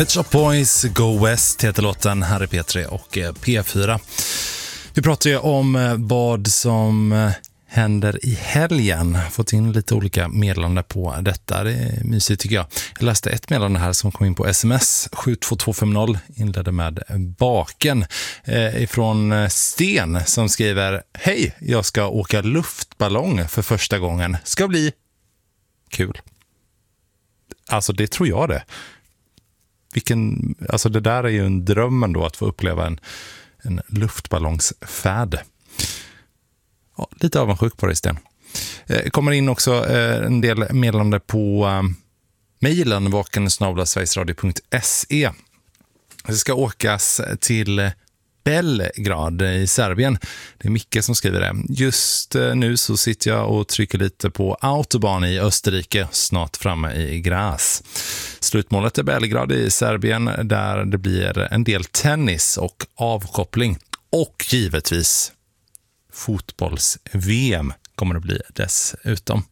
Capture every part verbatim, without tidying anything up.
Pet Shop Boys, Go West heter låten. Här är P tre och P fyra. Vi pratar ju om vad som händer i helgen. Fått in lite olika meddelanden på detta. Det är mysigt tycker jag. Jag läste ett meddelande här som kom in på sms. sju två två fem noll inledde med baken. Eh, ifrån Sten som skriver: Hej, jag ska åka luftballong för första gången. Ska bli kul. Alltså det tror jag det. Vilken, alltså det där är ju en dröm ändå att få uppleva en, en luftballongsfärd. Ja, lite avundsjuk på det, Sten. Eh, kommer in också eh, en del meddelande på eh, mejlen vaken snabel-a sverigesradio punkt se. Det ska åkas till Belgrad i Serbien. Det är Micke som skriver det. Just nu så sitter jag och trycker lite på autobahn i Österrike, snart framme i Graz. Slutmålet är Belgrad i Serbien där det blir en del tennis och avkoppling. Och givetvis fotbolls-V M kommer det bli dessutom.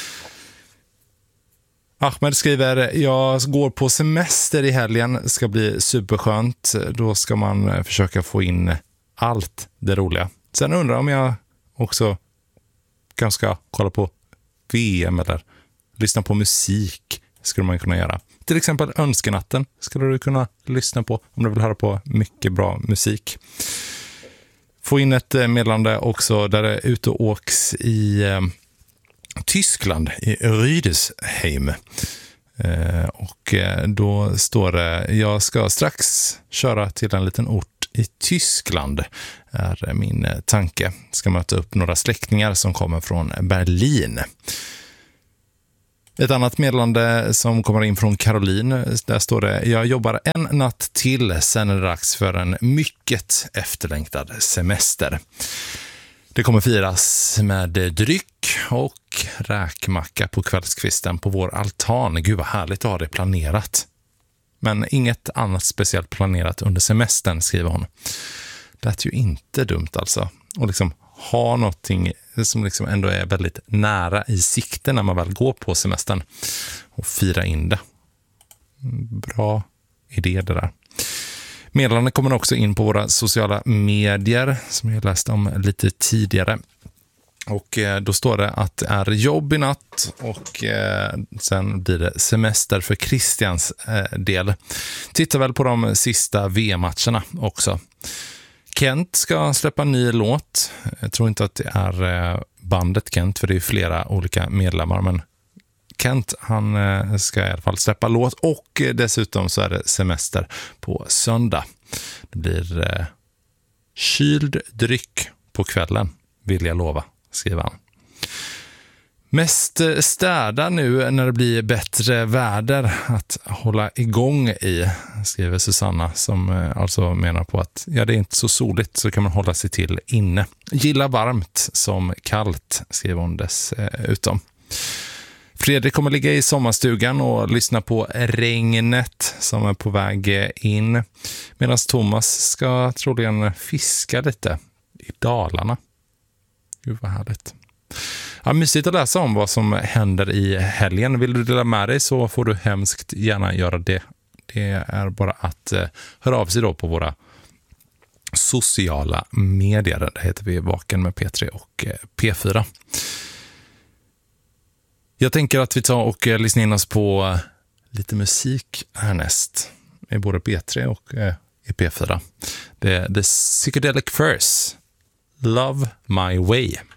Ahmed skriver: jag går på semester i helgen, ska bli superskönt. Då ska man försöka få in allt det roliga. Sen undrar om jag också kanske ska kolla på V M eller lyssna på musik. Skulle man kunna göra. Till exempel Önskenatten skulle du kunna lyssna på om du vill höra på mycket bra musik. Få in ett meddelande också där det är ute och åks i eh, Tyskland, i Rüdesheim. Eh, och eh, då står det: jag ska strax köra till en liten ort i Tyskland, är min eh, tanke. Ska möta upp några släktingar som kommer från Berlin. Ett annat meddelande som kommer in från Caroline, där står det: jag jobbar en natt till, sen är det dags för en mycket efterlängtad semester. Det kommer firas med dryck och räkmacka på kvällskvisten på vår altan. Gud vad härligt att ha det planerat. Men inget annat speciellt planerat under semestern, skriver hon. Det är ju inte dumt alltså. Och liksom ha någonting som liksom ändå är väldigt nära i sikte när man väl går på semestern. Och fira in det. Bra idé det där. Meddelanden kommer också in på våra sociala medier som jag läste om lite tidigare. Och eh, då står det att det är jobb i natt och eh, sen blir det semester för Christians eh, del. Titta väl på de sista V M-matcherna också. Kent ska släppa en ny låt. Jag tror inte att det är eh, bandet Kent, för det är flera olika medlemmar, men Kent, han eh, ska i alla fall släppa låt och eh, dessutom så är det semester på söndag. Det blir eh, kyld dryck på kvällen, vill jag lova, skriver han. Mest städa nu när det blir bättre väder att hålla igång i, skriver Susanna, som eh, alltså menar på att ja, det är inte så soligt så kan man hålla sig till inne. Gilla varmt som kallt, skriver hon dessutom. Fredrik kommer ligga i sommarstugan och lyssna på regnet som är på väg in. Medan Thomas ska troligen fiska lite i Dalarna. Gud vad härligt. Ja, mysigt att läsa om vad som händer i helgen. Vill du dela med dig så får du hemskt gärna göra det. Det är bara att eh, höra av sig då på våra sociala medier. Där heter vi Vaken med P tre och eh, P fyra. Jag tänker att vi tar och eh, lyssnar in oss på lite musik härnäst. I både P tre och eh, i P fyra. Det är The Psychedelic Furs. Love My Way.